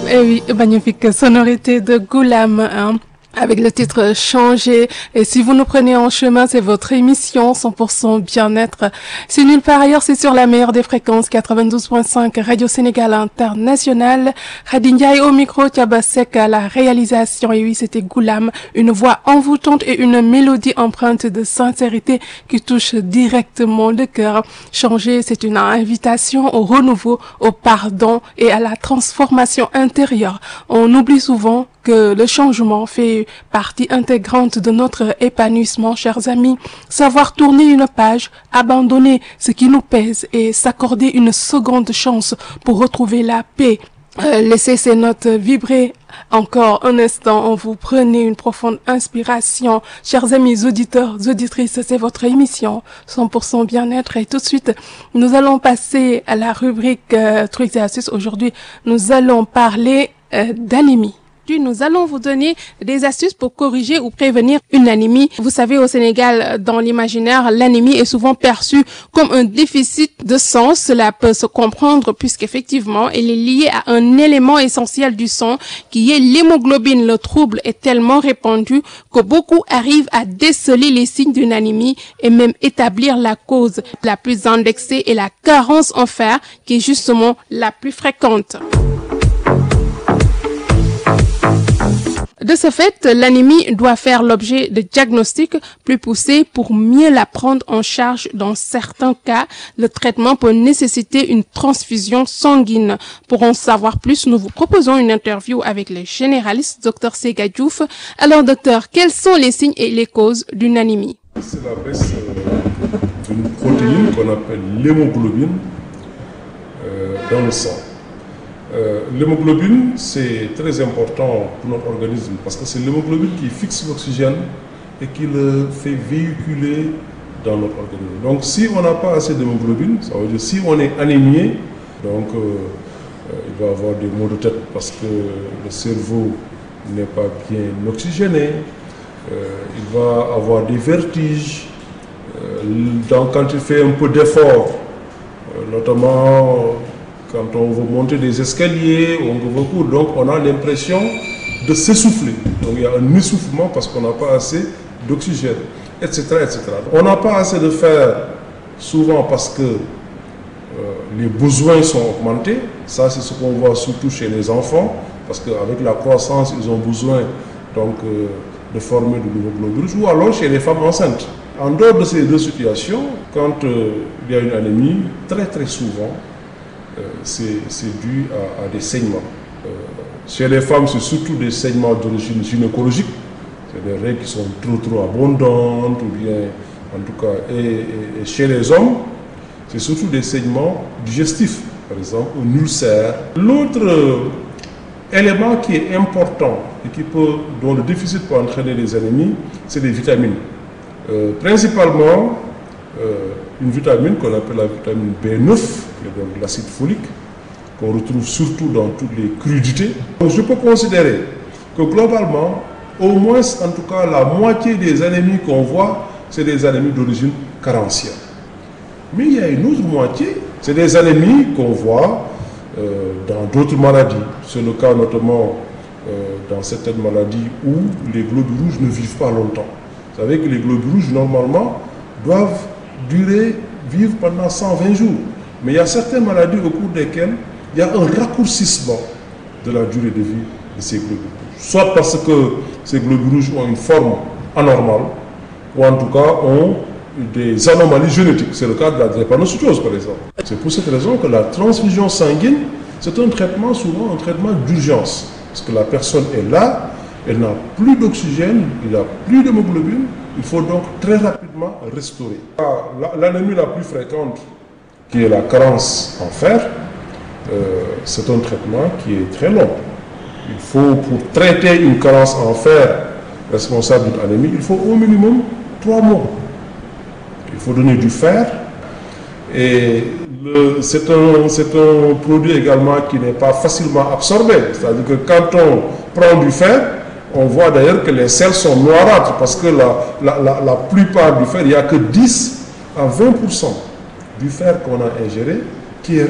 Et oui, magnifique sonorité de Goulam, hein, avec le titre Changer. Et si vous nous prenez en chemin, c'est votre émission 100% bien-être. C'est nulle part ailleurs, c'est sur la meilleure des fréquences 92.5 Radio Sénégal International. Khadindiaï au micro, Tiabasek à la réalisation. Et oui, c'était Goulam, une voix envoûtante et une mélodie empreinte de sincérité qui touche directement le cœur. Changer, c'est une invitation au renouveau, au pardon et à la transformation intérieure. On oublie souvent que le changement fait partie intégrante de notre épanouissement, chers amis. Savoir tourner une page, abandonner ce qui nous pèse et s'accorder une seconde chance pour retrouver la paix. Laissez ces notes vibrer encore un instant. Vous prenez une profonde inspiration. Chers amis auditeurs, auditrices, c'est votre émission 100% bien-être. Et tout de suite, nous allons passer à la rubrique trucs et astuces. Aujourd'hui, nous allons parler d'anémie. Nous allons vous donner des astuces pour corriger ou prévenir une anémie. Vous savez, au Sénégal, dans l'imaginaire, l'anémie est souvent perçue comme un déficit de sang. Cela peut se comprendre puisqu'effectivement, elle est liée à un élément essentiel du sang qui est l'hémoglobine. Le trouble est tellement répandu que beaucoup arrivent à déceler les signes d'une anémie et même établir la cause. La plus indexée est la carence en fer qui est justement la plus fréquente. De ce fait, l'anémie doit faire l'objet de diagnostics plus poussés pour mieux la prendre en charge. Dans certains cas, le traitement peut nécessiter une transfusion sanguine. Pour en savoir plus, nous vous proposons une interview avec le généraliste Dr Sega Diouf. Alors docteur, quels sont les signes et les causes d'une anémie? C'est la baisse d'une protéine qu'on appelle l'hémoglobine dans le sang. L'hémoglobine, c'est très important pour notre organisme parce que c'est l'hémoglobine qui fixe l'oxygène et qui le fait véhiculer dans notre organisme. Donc si on n'a pas assez d'hémoglobine, ça veut dire si on est anémié, donc il va avoir des maux de tête parce que le cerveau n'est pas bien oxygéné, il va avoir des vertiges, donc quand il fait un peu d'effort, notamment quand on veut monter des escaliers, on veut courir, donc on a l'impression de s'essouffler. Donc il y a un essoufflement parce qu'on n'a pas assez d'oxygène, etc., etc. On n'a pas assez de fer, souvent parce que les besoins sont augmentés. Ça, c'est ce qu'on voit surtout chez les enfants, parce qu'avec la croissance, ils ont besoin donc, de former de l'hémoglobine, ou alors chez les femmes enceintes. En dehors de ces deux situations, quand il y a une anémie, très très souvent, c'est dû à des saignements. Chez les femmes, c'est surtout des saignements d'origine gynécologique. C'est des règles qui sont trop abondantes, ou bien, en tout cas, et chez les hommes, c'est surtout des saignements digestifs, par exemple, un ulcère. L'autre élément qui est important et dont le déficit peut entraîner des anémies, c'est les vitamines. Principalement, une vitamine qu'on appelle la vitamine B9, qui est donc l'acide folique, qu'on retrouve surtout dans toutes les crudités. Donc je peux considérer que globalement, au moins, en tout cas, la moitié des anémies qu'on voit, c'est des anémies d'origine carentielle. Mais il y a une autre moitié, c'est des anémies qu'on voit dans d'autres maladies. C'est le cas notamment dans certaines maladies où les globules rouges ne vivent pas longtemps. Vous savez que les globules rouges, normalement, doivent vivre pendant 120 jours. Mais il y a certaines maladies au cours desquelles il y a un raccourcissement de la durée de vie de ces globules rouges. Soit parce que ces globules rouges ont une forme anormale, ou en tout cas ont des anomalies génétiques. C'est le cas de la drépanocytose, par exemple. C'est pour cette raison que la transfusion sanguine, c'est un traitement, souvent un traitement d'urgence. Parce que la personne est là, elle n'a plus d'oxygène, il n'a plus d'hémoglobine, il faut donc très rapidement restaurer. L'anémie la plus fréquente, qui est la carence en fer, c'est un traitement qui est très long. Il faut, pour traiter une carence en fer responsable d'une anémie, il faut au minimum 3 mois. Il faut donner du fer et c'est un produit également qui n'est pas facilement absorbé. C'est-à-dire que quand on prend du fer, on voit d'ailleurs que les selles sont noirâtres parce que la plupart du fer, il n'y a que 10 à 20% du fer qu'on a ingéré qui est